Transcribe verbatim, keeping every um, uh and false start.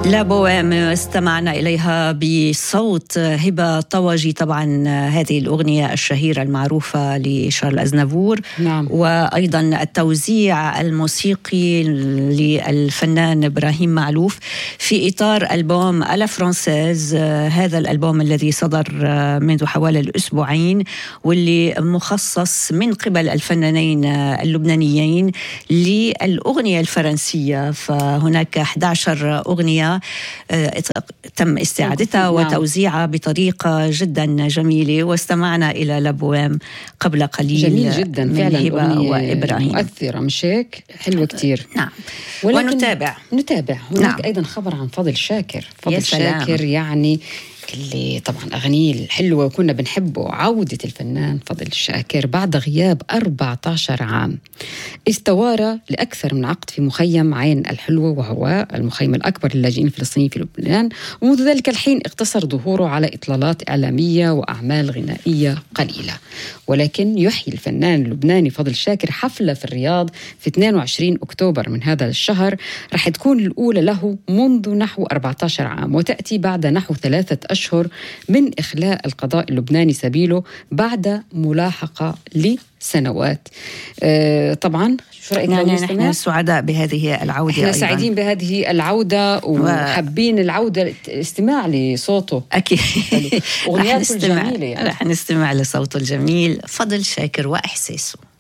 لا بوام استمعنا إليها بصوت هبة طواجي. طبعا هذه الأغنية الشهيرة المعروفة لشارل أزنافور. نعم. وأيضا التوزيع الموسيقي للفنان إبراهيم معلوف في إطار ألبوم ألا فرانسيز، هذا الألبوم الذي صدر منذ حوالي الأسبوعين واللي مخصص من قبل الفنانين اللبنانيين للأغنية الفرنسية. فهناك أحد عشر أغنية تم استعادتها وتوزيعها بطريقة جدا جميلة، واستمعنا إلى لابوام قبل قليل. جميل جدا فعلا، هبة وإبراهيم مؤثرة مش هيك؟ حلوة كتير. نعم. ونتابع نتابع هناك نعم. أيضا خبر عن فضل شاكر. فضل شاكر يعني اللي طبعا أغنية الحلوة وكنا بنحبه، عودة الفنان فضل شاكر بعد غياب أربعة عشر عام. استوار لأكثر من عقد في مخيم عين الحلوة، وهو المخيم الأكبر للاجئين الفلسطينيين في لبنان، ومنذ ذلك الحين اقتصر ظهوره على إطلالات إعلامية وأعمال غنائية قليلة. ولكن يحيي الفنان اللبناني فضل شاكر حفلة في الرياض في اثنين وعشرين أكتوبر من هذا الشهر، رح تكون الأولى له منذ نحو أربعة عشر عام، وتأتي بعد نحو ثلاثة أشهر من إخلاء القضاء اللبناني سبيله بعد ملاحقة لسنوات. أه طبعا شو رأيك؟ يعني نحن سعداء بهذه العودة، احنا سعيدين بهذه العودة وحابين العودة استماع لصوته. أكيد أغنياته الجميلة يعني. رح نستمع لصوته الجميل فضل شاكر وإحساسه.